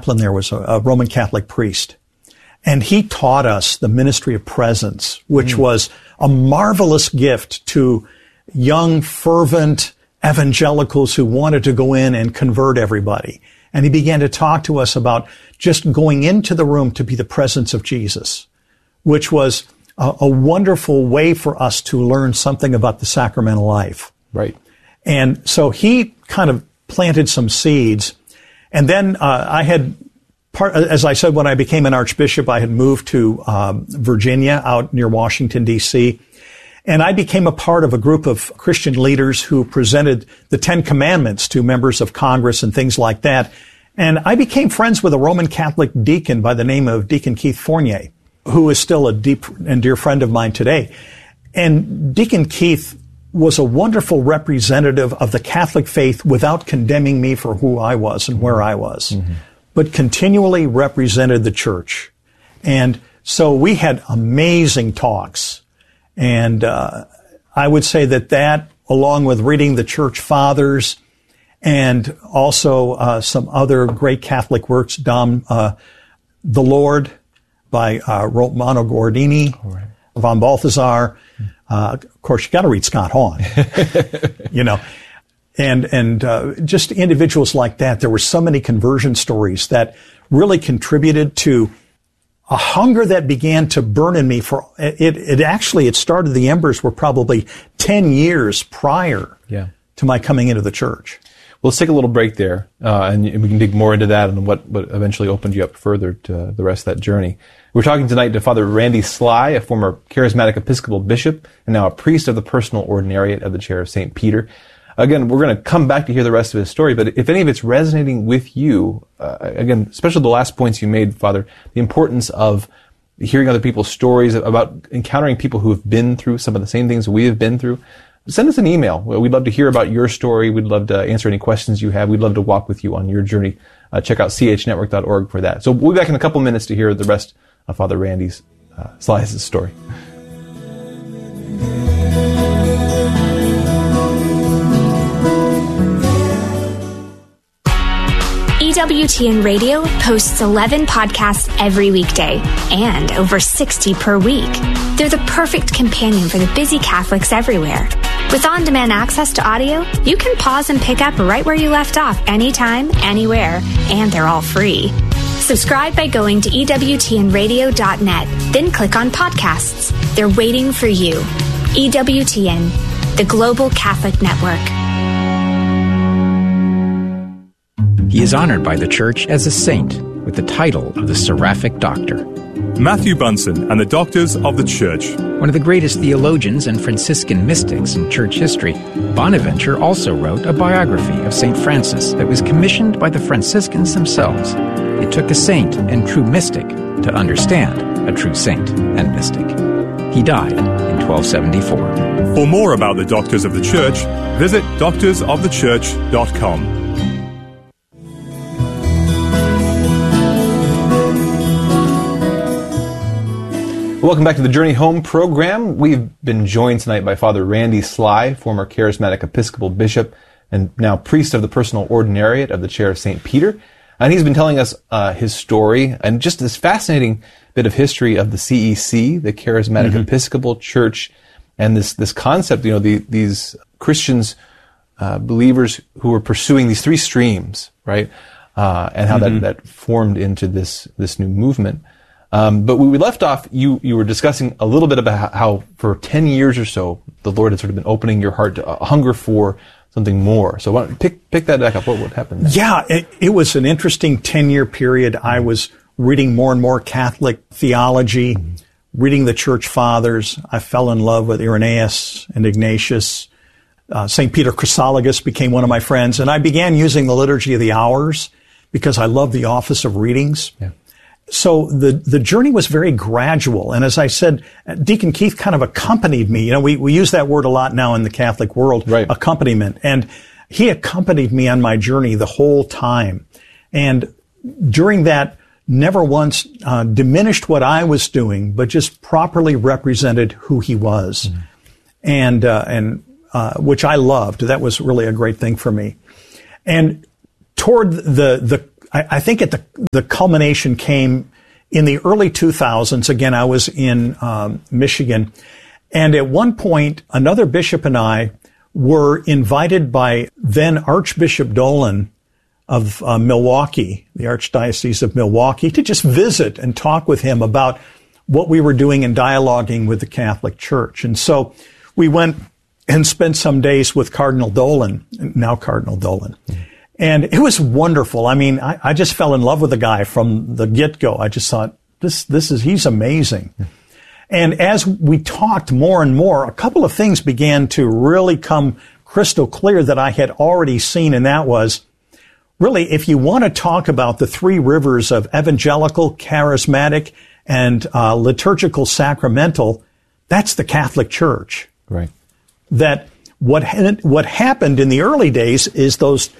chaplain there was a Roman Catholic priest. And he taught us the ministry of presence, which was a marvelous gift to young, fervent evangelicals who wanted to go in and convert everybody. And he began to talk to us about just going into the room to be the presence of Jesus, which was a wonderful way for us to learn something about the sacramental life. Right. And so he kind of planted some seeds. And then as I said, when I became an archbishop, I had moved to Virginia, out near Washington, D.C., and I became a part of a group of Christian leaders who presented the Ten Commandments to members of Congress and things like that. And I became friends with a Roman Catholic deacon by the name of Deacon Keith Fournier, who is still a deep and dear friend of mine today. And Deacon Keith was a wonderful representative of the Catholic faith without condemning me for who I was and where I was, but continually represented the church. And so we had amazing talks. And I would say that along with reading the Church Fathers and also some other great Catholic works, The Lord by Romano Guardini, von Balthasar. Of course, you got to read Scott Hahn, and just individuals like that. There were so many conversion stories that really contributed to a hunger that began to burn in me for it. It started, the embers were probably 10 years prior to my coming into the church. Well, let's take a little break there, and we can dig more into that and what eventually opened you up further to the rest of that journey. We're talking tonight to Father Randy Sly, a former charismatic Episcopal bishop and now a priest of the Personal Ordinariate of the Chair of St. Peter. Again, we're going to come back to hear the rest of his story, but if any of it's resonating with you, again, especially the last points you made, Father, the importance of hearing other people's stories, about encountering people who have been through some of the same things we have been through, send us an email. We'd love to hear about your story. We'd love to answer any questions you have. We'd love to walk with you on your journey. Check out chnetwork.org for that. So we'll be back in a couple minutes to hear the rest of Father Randy Sly's story. EWTN Radio posts 11 podcasts every weekday and over 60 per week. They're the perfect companion for the busy Catholics everywhere. With on-demand access to audio, you can pause and pick up right where you left off anytime, anywhere, and they're all free. Subscribe by going to EWTNradio.net, then click on podcasts. They're waiting for you. EWTN, the Global Catholic Network. He is honored by the Church as a saint with the title of the Seraphic Doctor. Matthew Bunson and the Doctors of the Church. One of the greatest theologians and Franciscan mystics in church history, Bonaventure also wrote a biography of St. Francis that was commissioned by the Franciscans themselves. It took a saint and true mystic to understand a true saint and mystic. He died in 1274. For more about the Doctors of the Church, visit doctorsofthechurch.com. Welcome back to the Journey Home program. We've been joined tonight by Father Randy Sly, former charismatic Episcopal bishop and now priest of the Personal Ordinariate of the Chair of St. Peter. And he's been telling us his story and just this fascinating bit of history of the CEC, the Charismatic Episcopal Church, and this concept, these Christians, believers who were pursuing these three streams, right? And how that formed into this new movement. But when we left off, you were discussing a little bit about how for 10 years or so, the Lord had sort of been opening your heart to a hunger for something more. So why don't you pick that back up. What happened there? Yeah, it was an interesting 10-year period. I was reading more and more Catholic theology, reading the Church Fathers. I fell in love with Irenaeus and Ignatius. St. Peter Chrysologus became one of my friends. And I began using the Liturgy of the Hours because I love the office of readings. Yeah. So the journey was very gradual. And as I said, Deacon Keith kind of accompanied me. We use that word a lot now in the Catholic world, right. Accompaniment. And he accompanied me on my journey the whole time. And during that, never once diminished what I was doing, but just properly represented who he was. And which I loved. That was really a great thing for me. And toward the I think the culmination came in the early 2000s. Again, I was in Michigan. And at one point, another bishop and I were invited by then Archbishop Dolan of Milwaukee, the Archdiocese of Milwaukee, to just visit and talk with him about what we were doing and dialoguing with the Catholic Church. And so we went and spent some days with Cardinal Dolan, now Cardinal Dolan. And it was wonderful. I mean, I just fell in love with the guy from the get-go. I just thought, he's amazing. And as we talked more and more, a couple of things began to really come crystal clear that I had already seen, and that was, really, if you want to talk about the three rivers of evangelical, charismatic, and liturgical sacramental, that's the Catholic Church. Right. That what happened in the early days is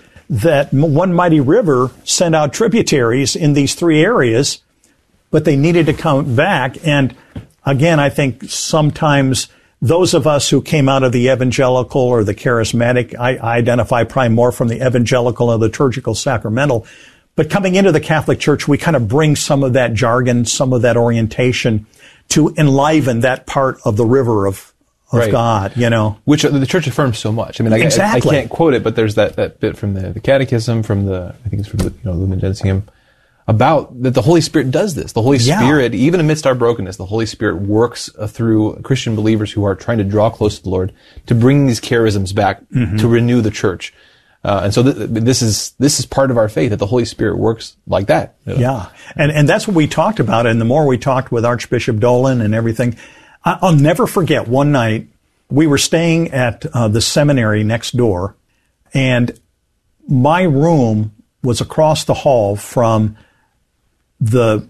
that one mighty river sent out tributaries in these three areas, but they needed to come back. And again, I think sometimes those of us who came out of the evangelical or the charismatic, I identify probably more from the evangelical and liturgical sacramental. But coming into the Catholic Church, we kind of bring some of that jargon, some of that orientation to enliven that part of the river of right. God, you know. Which the Church affirms so much. I mean, exactly. I can't quote it, but there's that bit from the Catechism, I think it's from the Lumen Gentium, about that the Holy Spirit does this. The Holy Spirit, even amidst our brokenness, the Holy Spirit works through Christian believers who are trying to draw close to the Lord to bring these charisms back, to renew the Church. And so this is part of our faith, that the Holy Spirit works like that. You know? Yeah. And that's what we talked about. And the more we talked with Archbishop Dolan and everything, I'll never forget one night we were staying at the seminary next door, and my room was across the hall from the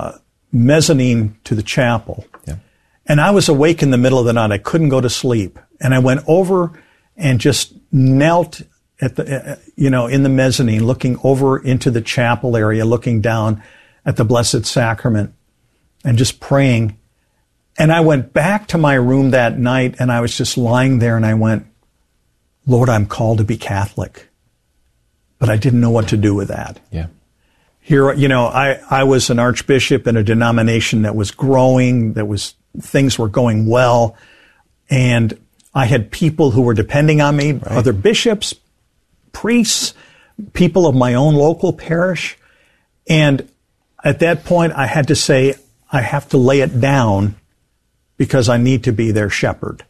mezzanine to the chapel. Yeah. And I was awake in the middle of the night. I couldn't go to sleep. And I went over and just knelt at the, in the mezzanine, looking over into the chapel area, looking down at the Blessed Sacrament and just praying. And I went back to my room that night, and I was just lying there, and I went, Lord, I'm called to be Catholic. But I didn't know what to do with that. Yeah. Here, I was an archbishop in a denomination that was growing, things were going well, and I had people who were depending on me, right. Other bishops, priests, people of my own local parish. And at that point, I had to say, I have to lay it down because I need to be their shepherd.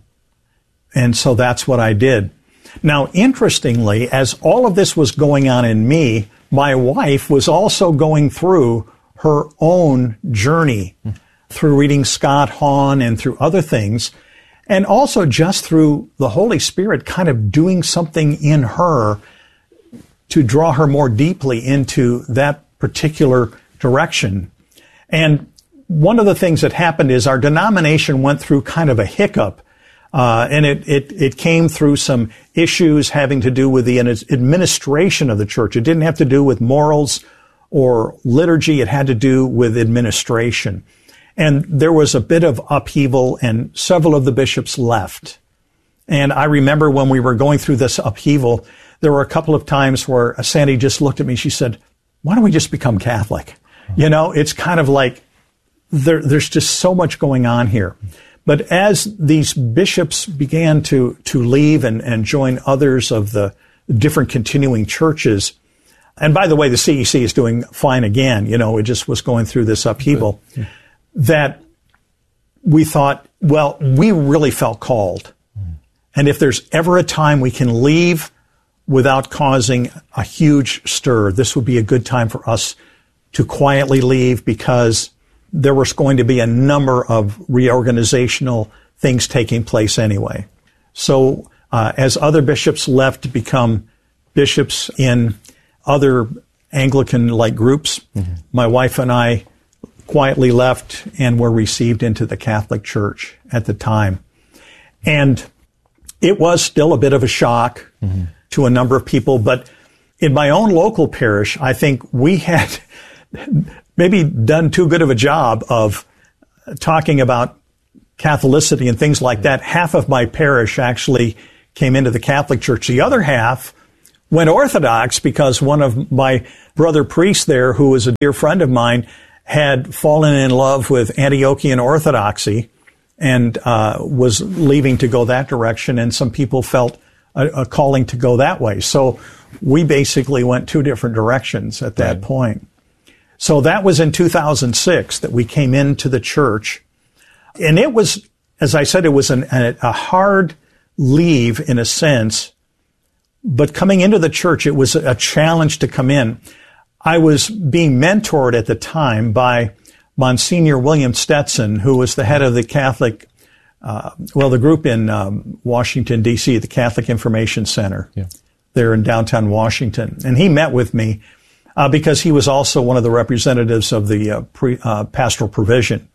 And so that's what I did. Now, interestingly, as all of this was going on in me, my wife was also going through her own journey through reading Scott Hahn and through other things, and also just through the Holy Spirit kind of doing something in her to draw her more deeply into that particular direction. And one of the things that happened is our denomination went through kind of a hiccup, and it came through some issues having to do with the administration of the church. It didn't have to do with morals or liturgy. It had to do with administration. And there was a bit of upheaval, and several of the bishops left. And I remember when we were going through this upheaval, there were a couple of times where Sandy just looked at me. She said, why don't we just become Catholic? It's kind of like there's just so much going on here. But as these bishops began to leave and join others of the different continuing churches, and by the way, the CEC is doing fine again. It just was going through this upheaval. Yeah. That we thought, well, we really felt called. And if there's ever a time we can leave without causing a huge stir, this would be a good time for us to quietly leave, because there was going to be a number of reorganizational things taking place anyway. So as other bishops left to become bishops in other Anglican-like groups, my wife and I quietly left and were received into the Catholic Church at the time. And it was still a bit of a shock to a number of people, but in my own local parish, I think we had maybe done too good of a job of talking about Catholicity and things like that. Half of my parish actually came into the Catholic Church. The other half went Orthodox because one of my brother priests there, who was a dear friend of mine, had fallen in love with Antiochian Orthodoxy and was leaving to go that direction, and some people felt a calling to go that way. So we basically went two different directions at that point. So that was in 2006 that we came into the church. And it was, as I said, it was a hard leave in a sense. But coming into the church, it was a challenge to come in. I was being mentored at the time by Monsignor William Stetson, who was the head of the Catholic, the group in Washington, D.C., the Catholic Information Center there in downtown Washington. And he met with me because he was also one of the representatives of the pastoral provision.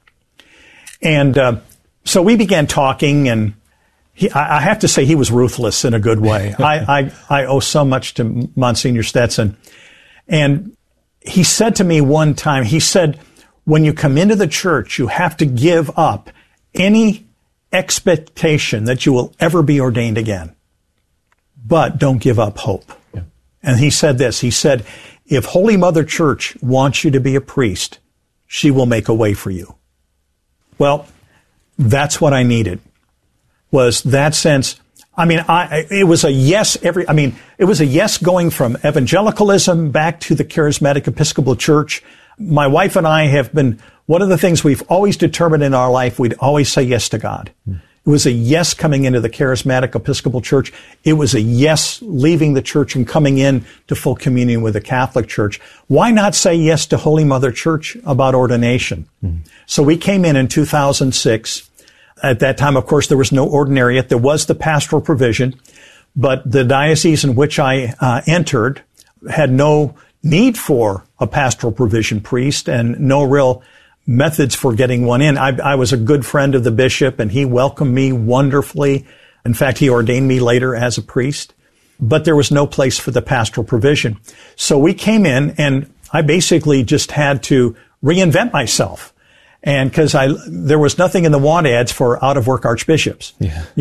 And so we began talking, and I have to say he was ruthless in a good way. I owe so much to Monsignor Stetson. And he said to me one time, he said, when you come into the church, you have to give up any expectation that you will ever be ordained again. But don't give up hope. Yeah. And he said this, he said, if Holy Mother Church wants you to be a priest, she will make a way for you. Well, that's what I needed, was that sense. I mean, it was a yes it was a yes going from evangelicalism back to the Charismatic Episcopal Church. My wife and I have been, one of the things we've always determined in our life, we'd always say yes to God. It was a yes coming into the Charismatic Episcopal Church. It was a yes leaving the church and coming in to full communion with the Catholic Church. Why not say yes to Holy Mother Church about ordination? So we came in 2006. At that time, of course, there was no ordinariate. There was the pastoral provision, but the diocese in which I entered had no need for a pastoral provision priest and no real methods for getting one in. I was a good friend of the bishop, and he welcomed me wonderfully. In fact, he ordained me later as a priest, but there was no place for the pastoral provision. So we came in, and I basically just had to reinvent myself. And because there was nothing in the want ads for out-of-work archbishops,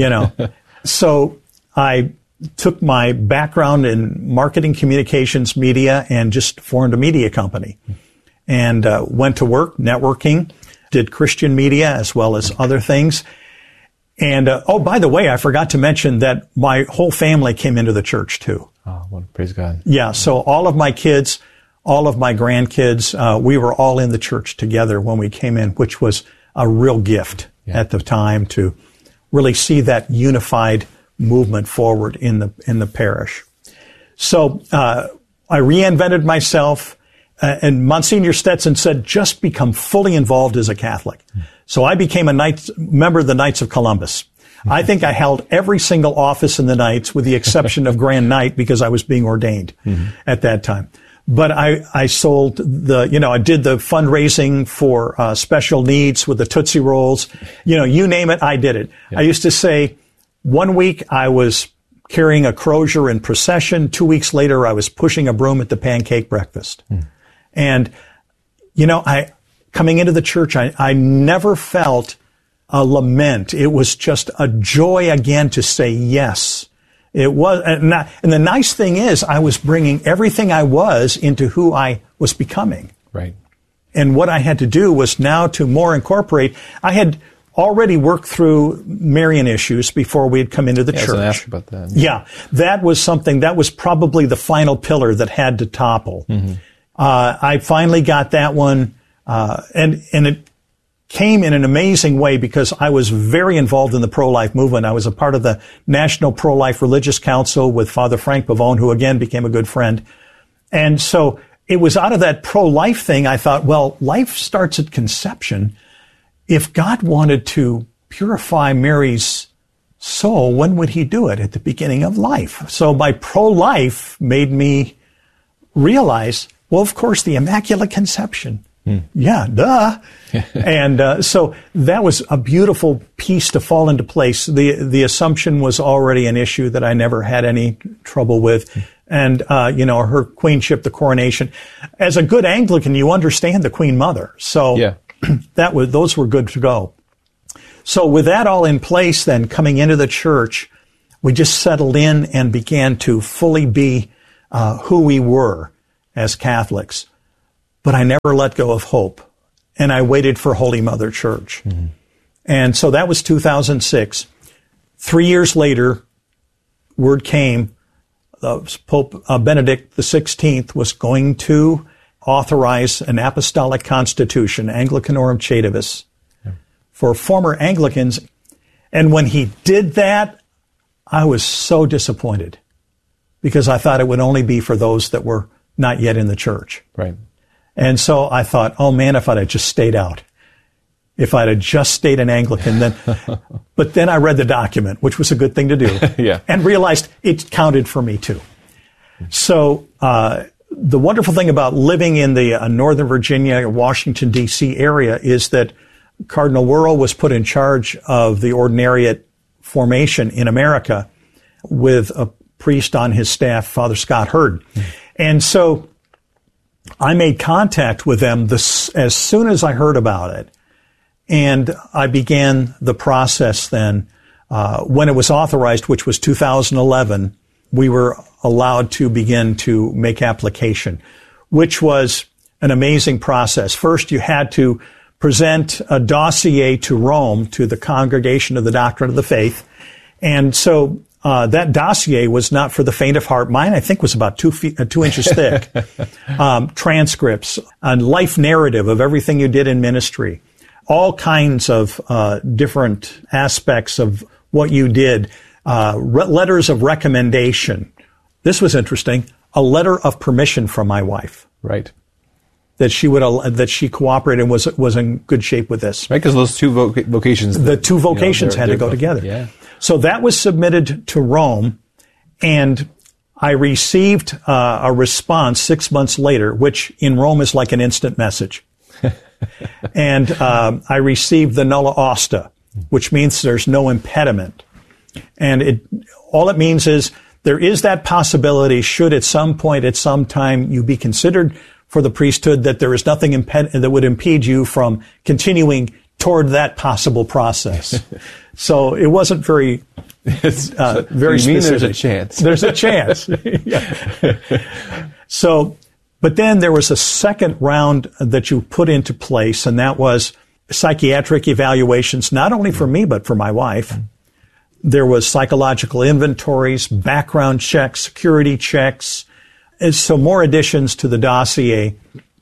So I took my background in marketing, communications, media, and just formed a media company. And went to work, networking, did Christian media as well as other things. And, by the way, I forgot to mention that my whole family came into the church too. Oh, well, praise God. Yeah, so all of my kids, all of my grandkids, we were all in the church together when we came in, which was a real gift at the time to really see that unified movement forward in the parish. So I reinvented myself, and Monsignor Stetson said, just become fully involved as a Catholic. So I became a member of the Knights of Columbus. I think I held every single office in the Knights with the exception of Grand Knight because I was being ordained at that time. But I sold I did the fundraising for special needs with the Tootsie Rolls. You name it, I did it. Yeah. I used to say 1 week I was carrying a crozier in procession. 2 weeks later, I was pushing a broom at the pancake breakfast. And, coming into the church, I never felt a lament. It was just a joy again to say yes. It was, and the nice thing is, I was bringing everything I was into who I was becoming. Right. And what I had to do was now to more incorporate. I had already worked through Marian issues before we had come into the church. I was going to ask about that. Yeah, that was something that was probably the final pillar that had to topple. I finally got that one, and it came in an amazing way because I was very involved in the pro-life movement. I was a part of the National Pro-Life Religious Council with Father Frank Pavone, who again became a good friend. And so it was out of that pro-life thing, I thought, well, life starts at conception. If God wanted to purify Mary's soul, when would he do it? At the beginning of life. So my pro-life made me realize, well, of course, the Immaculate Conception. Yeah, duh. And so that was a beautiful piece to fall into place. The Assumption was already an issue that I never had any trouble with. And, her queenship, the coronation. As a good Anglican, you understand the Queen Mother. So those were good to go. So with that all in place, then coming into the church, we just settled in and began to fully be who we were as Catholics. But I never let go of hope. And I waited for Holy Mother Church. Mm-hmm. And so that was 2006. 3 years later, word came, Pope Benedict XVI was going to authorize an apostolic constitution, Anglicanorum Caedibus, for former Anglicans. And when he did that, I was so disappointed because I thought it would only be for those that were not yet in the church. Right. And so I thought, oh man, if I'd have just stayed out. If I'd have just stayed an Anglican, then, but then I read the document, which was a good thing to do, yeah. and realized it counted for me too. So, the wonderful thing about living in the Northern Virginia, Washington, D.C. area is that Cardinal Wuerl was put in charge of the ordinariate formation in America with a priest on his staff, Father Scott Hurd. Mm-hmm. And so I made contact with them as soon as I heard about it. And I began the process then. When it was authorized, which was 2011, we were allowed to begin to make application, which was an amazing process. First, you had to present a dossier to Rome, to the Congregation of the Doctrine of the Faith. And so that dossier was not for the faint of heart. Mine, I think, was about 2 inches thick. Transcripts, a life narrative of everything you did in ministry. All kinds of different aspects of what you did, letters of recommendation. This was interesting. A letter of permission from my wife. Right. That she cooperated and was in good shape with this. Right, because those two vocations. The two vocations had to go together. Yeah. So that was submitted to Rome, and I received a response 6 months later, which in Rome is like an instant message. And I received the nulla osta, which means there's no impediment. And all it means is there is that possibility, should at some point, at some time, you be considered for the priesthood, that there is nothing that would impede you from continuing toward that possible process. So it wasn't very specific. There's a chance. There's a chance. Yeah. So, but then there was a second round that you put into place, and that was psychiatric evaluations, not only for me, but for my wife. There was psychological inventories, background checks, security checks, and so more additions to the dossier.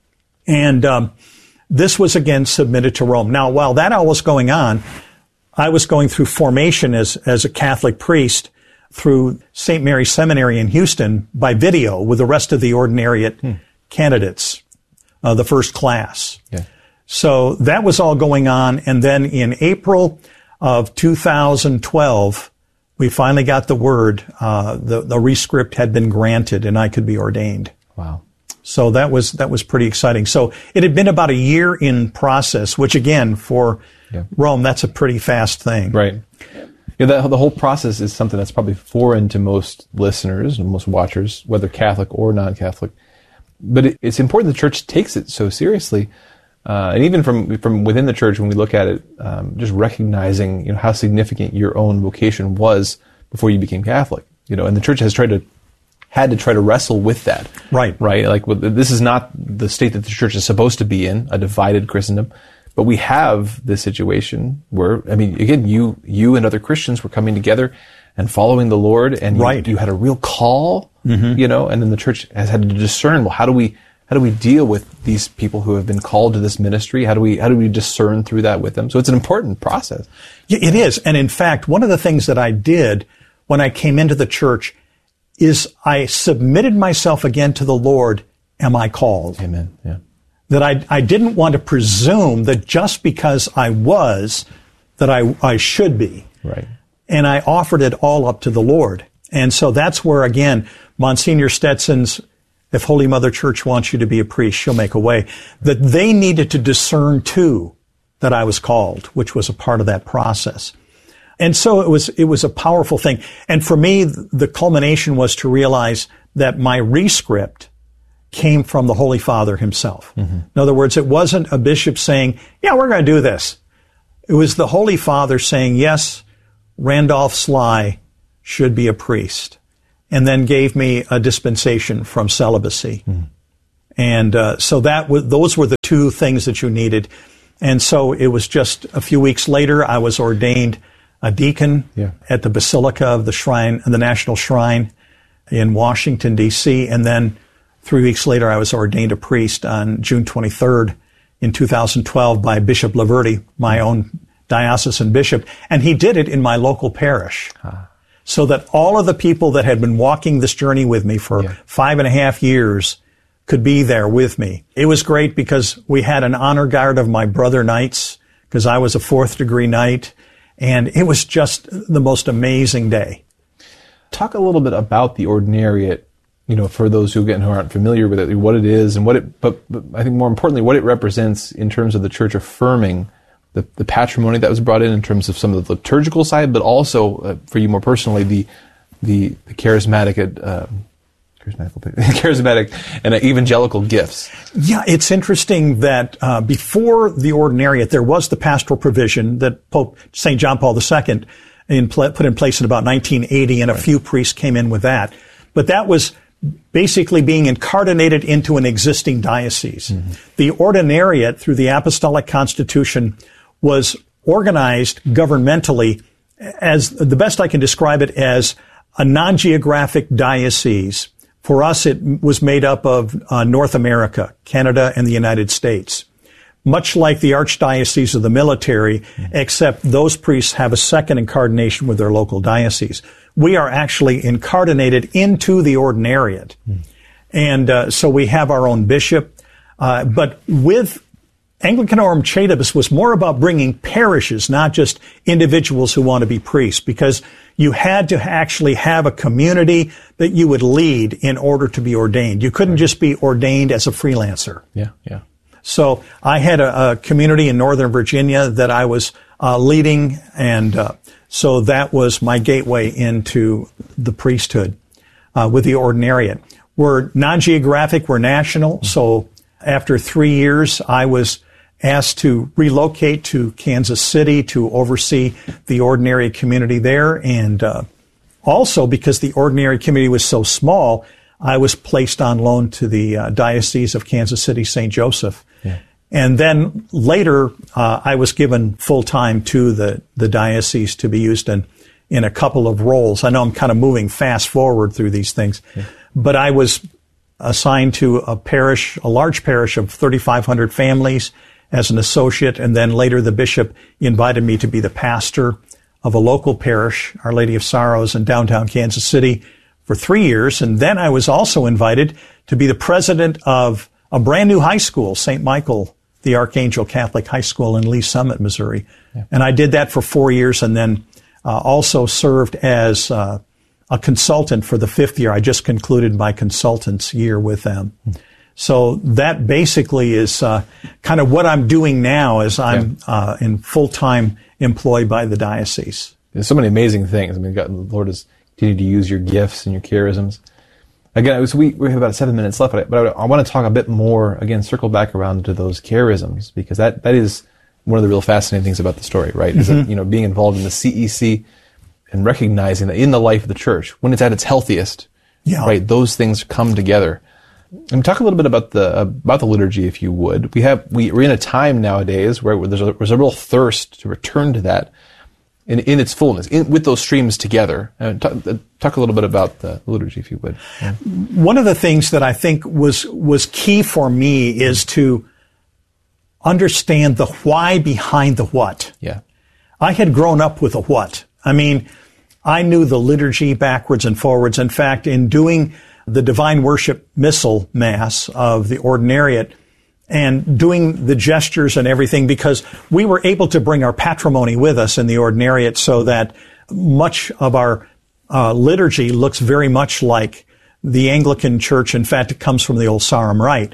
And this was again submitted to Rome. Now, while that all was going on, I was going through formation as a Catholic priest through St. Mary's Seminary in Houston by video with the rest of the ordinariate candidates, the first class. Yeah. So that was all going on. And then in April of 2012, we finally got the word, the rescript had been granted and I could be ordained. Wow. So that was pretty exciting. So it had been about a year in process, which again, for Rome, that's a pretty fast thing. Right. Yeah, the whole process is something that's probably foreign to most listeners and most watchers, whether Catholic or non-Catholic. But it's important the church takes it so seriously. And even from within the church, when we look at it, just recognizing, how significant your own vocation was before you became Catholic, and the church had to try to wrestle with that. Right. Like, this is not the state that the church is supposed to be in, a divided Christendom. But we have this situation where, again, you and other Christians were coming together and following the Lord, and you had a real call, and then the church has had to discern, well, how do we deal with these people who have been called to this ministry? How do we discern through that with them? So it's an important process. Yeah, it is. And in fact, one of the things that I did when I came into the church is I submitted myself again to the Lord. Am I called? Amen. Yeah. That I didn't want to presume that just because I was, that I should be. Right. And I offered it all up to the Lord. And so that's where, again, Monsignor Stetson's, if Holy Mother Church wants you to be a priest, she'll make a way, that they needed to discern too that I was called, which was a part of that process. And so it was a powerful thing. And for me, the culmination was to realize that my rescript came from the Holy Father himself. Mm-hmm. In other words, it wasn't a bishop saying, yeah, we're going to do this. It was the Holy Father saying, yes, Randolph Sly should be a priest. and then gave me a dispensation from celibacy. And so those were the two things that you needed. And so it was just a few weeks later, I was ordained a deacon at the Basilica of the Shrine, the National Shrine in Washington, D.C. And then 3 weeks later, I was ordained a priest on June 23rd in 2012 by Bishop Laverty, my own diocesan bishop. And he did it in my local parish. So that all of the people that had been walking this journey with me for 5.5 years could be there with me. It was great because we had an honor guard of my brother knights, because I was a 4th degree knight, and it was just the most amazing day. Talk a little bit about the ordinariate, for those who aren't familiar with it, what it is and but I think more importantly, what it represents in terms of the church affirming the patrimony that was brought in terms of some of the liturgical side, but also for you more personally, the charismatic and evangelical gifts. Yeah, it's interesting that before the ordinariate, there was the pastoral provision that Pope St. John Paul II put in place in about 1980, and a few priests came in with that. But that was basically being incarnated into an existing diocese. The ordinariate, through the Apostolic Constitution, was organized governmentally as, the best I can describe it, as a non-geographic diocese. For us, it was made up of North America, Canada, and the United States. Much like the Archdiocese of the Military, except those priests have a second incarnation with their local diocese. We are actually incarnated into the ordinariate. And so we have our own bishop. But with Anglicanorum Coetibus was more about bringing parishes, not just individuals who want to be priests, because you had to actually have a community that you would lead in order to be ordained. You couldn't just be ordained as a freelancer. So I had a community in Northern Virginia that I was leading, and so that was my gateway into the priesthood with the ordinariate. We're non-geographic, we're national, so after 3 years, I was asked to relocate to Kansas City to oversee the ordinary community there. And also, because the ordinary community was so small, I was placed on loan to the Diocese of Kansas City, St. Joseph. And then later, I was given full-time to the diocese to be used in a couple of roles. I know I'm kind of moving fast forward through these things, but I was assigned to a large parish of 3,500 families as an associate, and then later the bishop invited me to be the pastor of a local parish, Our Lady of Sorrows, in downtown Kansas City for 3 years. And then I was also invited to be the president of a brand new high school, St. Michael the Archangel Catholic High School in Lee Summit, Missouri. And I did that for 4 years, and then also served as a consultant for the 5th year. I just concluded my consultant's year with them. So that basically is kind of what I'm doing now, as I'm in full-time employed by the diocese. There's so many amazing things. I mean, the Lord has continued to use your gifts and your charisms. Again, we have about 7 minutes left, but I want to talk a bit more, again, circle back around to those charisms, because that is one of the real fascinating things about the story, right? Is that, being involved in the CEC and recognizing that in the life of the church, when it's at its healthiest, right, those things come together. And talk a little bit about the liturgy, if you would. We're in a time nowadays where there's a real thirst to return to that in its fullness, with those streams together. Talk a little bit about the liturgy, if you would. One of the things that I think was key for me is to understand the why behind the what. I had grown up with a what. I mean, I knew the liturgy backwards and forwards. In fact, in doing the Divine Worship Missal Mass of the Ordinariate and doing the gestures and everything, because we were able to bring our patrimony with us in the Ordinariate, so that much of our liturgy looks very much like the Anglican Church. In fact, it comes from the old Sarum Rite.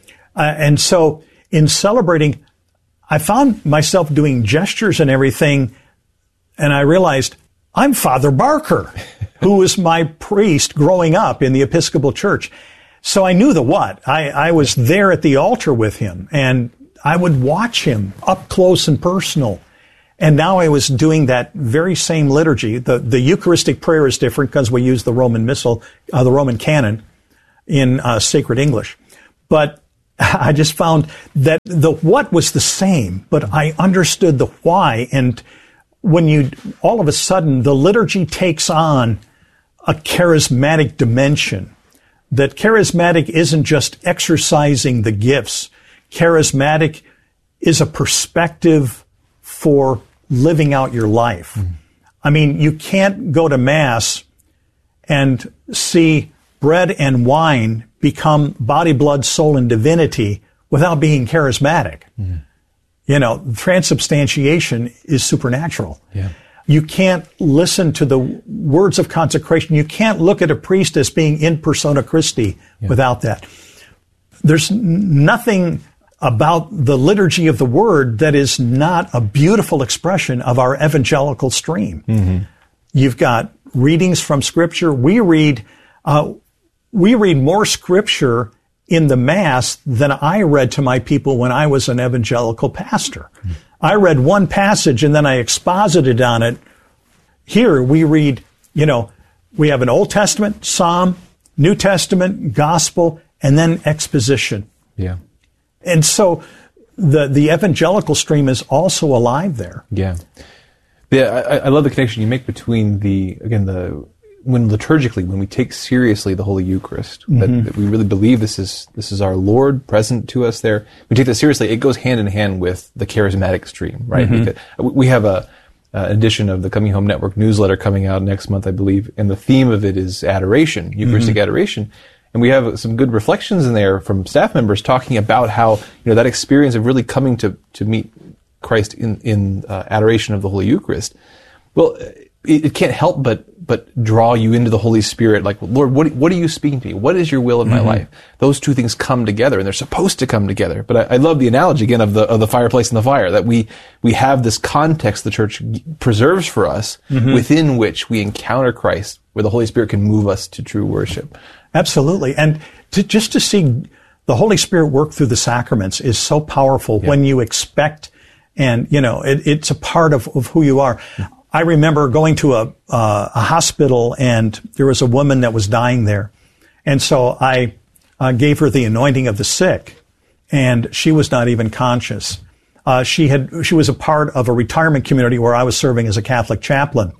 And so in celebrating, I found myself doing gestures and everything, and I realized I'm Father Barker, who was my priest growing up in the Episcopal Church. So I knew the what. I was there at the altar with him, and I would watch him up close and personal. And now I was doing that very same liturgy. The Eucharistic prayer is different because we use the Roman Missal, the Roman canon in sacred English. But I just found that the what was the same, but I understood the why. And when all of a sudden, the liturgy takes on a charismatic dimension. That charismatic isn't just exercising the gifts. Charismatic is a perspective for living out your life. I mean, you can't go to Mass and see bread and wine become body, blood, soul, and divinity without being charismatic. You know, transubstantiation is supernatural. Yeah. You can't listen to the words of consecration. You can't look at a priest as being in persona Christi without that. There's nothing about the liturgy of the Word that is not a beautiful expression of our evangelical stream. You've got readings from Scripture. We read more Scripture in the Mass than I read to my people when I was an evangelical pastor. I read one passage and then I exposited on it. Here we read, you know, we have an Old Testament, Psalm, New Testament, Gospel, and then exposition. Yeah. And so the evangelical stream is also alive there. Yeah. I love the connection you make between when liturgically, when we take seriously the Holy Eucharist, that we really believe this is our Lord present to us there. We take that seriously. It goes hand in hand with the charismatic stream, right? Because we have an edition of the Coming Home Network newsletter coming out next month, I believe, and the theme of it is adoration, Eucharistic adoration. And we have some good reflections in there from staff members talking about how, that experience of really coming to meet Christ in adoration of the Holy Eucharist. Well, it can't help but draw you into the Holy Spirit. Like, Lord, what are you speaking to me? What is your will in my life? Those two things come together, and they're supposed to come together. But I love the analogy again of the fireplace and the fire, that we have this context the Church preserves for us within which we encounter Christ, where the Holy Spirit can move us to true worship. Absolutely. And just to see the Holy Spirit work through the sacraments is so powerful when you expect, and, it's a part of who you are. I remember going to a hospital, and there was a woman that was dying there. And so I gave her the anointing of the sick, and she was not even conscious. She was a part of a retirement community where I was serving as a Catholic chaplain.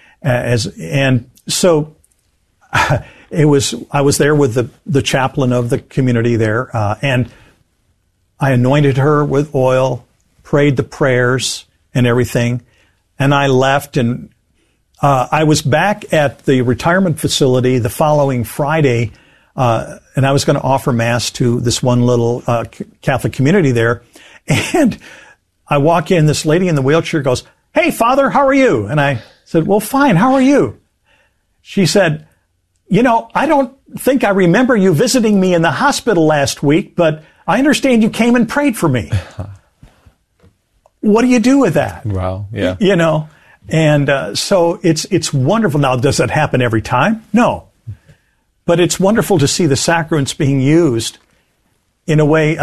And so I was there with the chaplain of the community there, and I anointed her with oil, prayed the prayers and everything. And I left, and I was back at the retirement facility the following Friday, and I was going to offer Mass to this one little Catholic community there. And I walk in, this lady in the wheelchair goes, "Hey, Father, how are you?" And I said, "Well, fine, how are you?" She said, "I don't think I remember you visiting me in the hospital last week, but I understand you came and prayed for me." What do you do with that? Wow. Yeah. And so it's wonderful. Now, does that happen every time? No. But it's wonderful to see the sacraments being used in a way,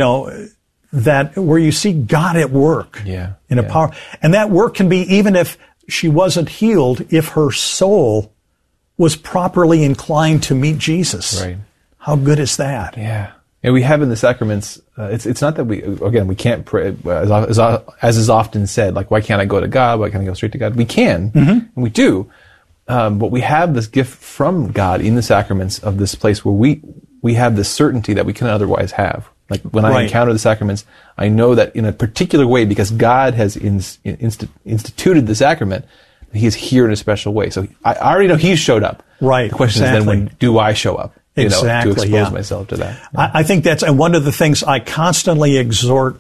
that where you see God at work in a power. And that work can be, even if she wasn't healed, if her soul was properly inclined to meet Jesus. Right. How good is that? Yeah. And we have in the sacraments, it's not that we can't pray, as is often said, like, why can't I go to God? Why can't I go straight to God? We can, and we do. But we have this gift from God in the sacraments of this place where we have this certainty that we can otherwise have. Like, when I encounter the sacraments, I know that in a particular way, because God has instituted the sacrament, He is here in a special way. So I already know He's showed up. Right. The question is then, when do I show up? To expose myself to that. Yeah. I think that's, and one of the things I constantly exhort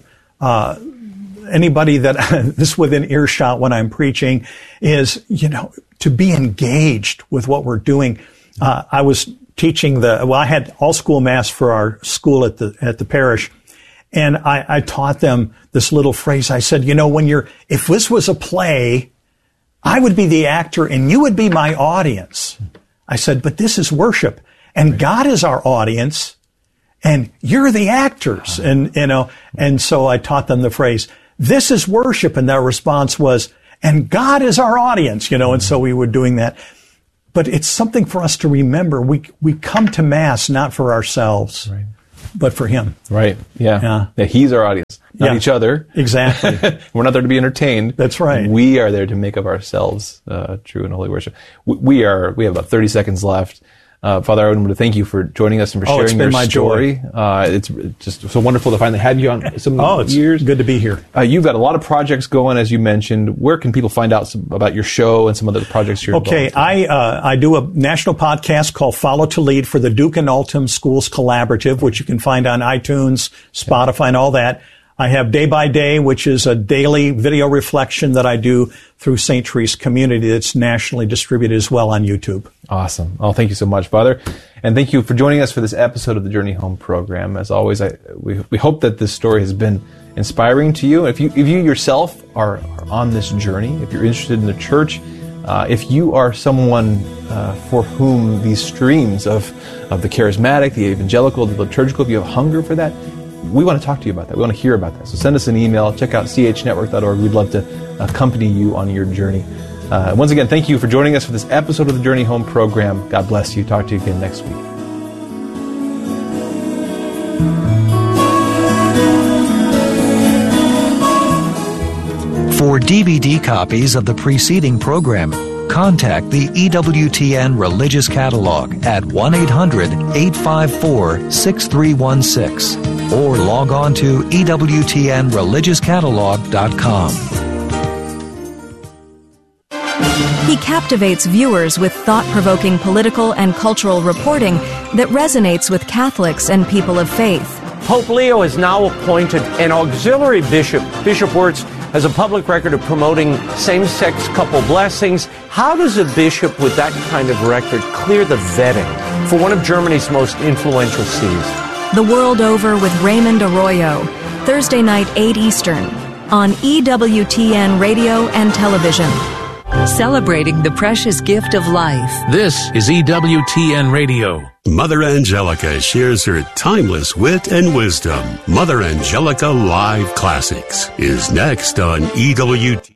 anybody that this within earshot when I'm preaching is, to be engaged with what we're doing. I was teaching I had all school Mass for our school at the parish, and I taught them this little phrase. I said, if this was a play, I would be the actor and you would be my audience. I said, but this is worship. And God is our audience, and you're the actors. And so I taught them the phrase, this is worship. And their response was, and God is our audience, and so we were doing that. But it's something for us to remember. We come to Mass not for ourselves, right, but for Him. Right. Yeah. He's our audience, not each other. Exactly. We're not there to be entertained. That's right. We are there to make of ourselves true and holy worship. We have about 30 seconds left. Father, I want to thank you for joining us and for sharing your story. It's just so wonderful to finally have you on some years. Good to be here. You've got a lot of projects going, as you mentioned. Where can people find out about your show and some other projects you're involved in? I do a national podcast called Follow to Lead for the Duke and Altum Schools Collaborative, which you can find on iTunes, Spotify, and all that. I have Day by Day, which is a daily video reflection that I do through St. Teresa Community that's nationally distributed as well on YouTube. Awesome. Oh, thank you so much, Father. And thank you for joining us for this episode of the Journey Home program. As always, we hope that this story has been inspiring to you. If you yourself are on this journey, if you're interested in the church, if you are someone for whom these streams of the charismatic, the evangelical, the liturgical, if you have hunger for that, we want to talk to you about that. We want to hear about that. So send us an email. Check out chnetwork.org. We'd love to accompany you on your journey. Once again, thank you for joining us for this episode of the Journey Home program. God bless you. Talk to you again next week. For DVD copies of the preceding program, contact the EWTN Religious Catalog at 1-800-854-6316 or log on to EWTNReligiousCatalog.com. He captivates viewers with thought-provoking political and cultural reporting that resonates with Catholics and people of faith. Pope Leo has now appointed an auxiliary bishop. Bishop Wirtz has a public record of promoting same-sex couple blessings. How does a bishop with that kind of record clear the vetting for one of Germany's most influential sees? The World Over with Raymond Arroyo, Thursday night, 8 Eastern, on EWTN Radio and Television. Celebrating the precious gift of life. This is EWTN Radio. Mother Angelica shares her timeless wit and wisdom. Mother Angelica Live Classics is next on EWTN.